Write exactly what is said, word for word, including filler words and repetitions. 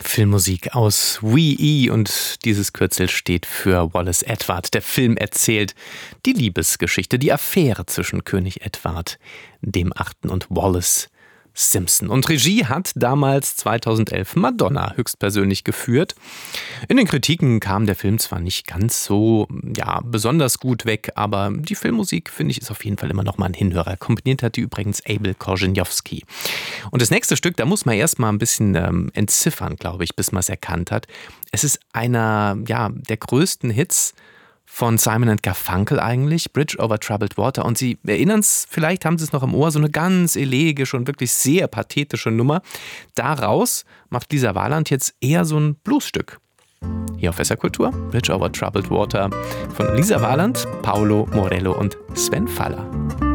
Filmmusik aus Wee-E und dieses Kürzel steht für Wallace Edward. Der Film erzählt die Liebesgeschichte, die Affäre zwischen König Edward dem Achten und Wallace Simpson. Und Regie hat damals zweitausendelf Madonna höchstpersönlich geführt. In den Kritiken kam der Film zwar nicht ganz so ja, besonders gut weg, aber die Filmmusik, finde ich, ist auf jeden Fall immer noch mal ein Hinhörer. Komponiert hat die übrigens Abel Korzeniowski. Und das nächste Stück, da muss man erst mal ein bisschen ähm, entziffern, glaube ich, bis man es erkannt hat. Es ist einer ja, der größten Hits von Simon and Garfunkel eigentlich, Bridge over Troubled Water. Und Sie erinnern es, vielleicht haben Sie es noch im Ohr, so eine ganz elegische und wirklich sehr pathetische Nummer. Daraus macht Lisa Warland jetzt eher so ein Bluesstück. Hier auf S R Kultur, Bridge over Troubled Water von Lisa Warland, Paolo Morello und Sven Faller.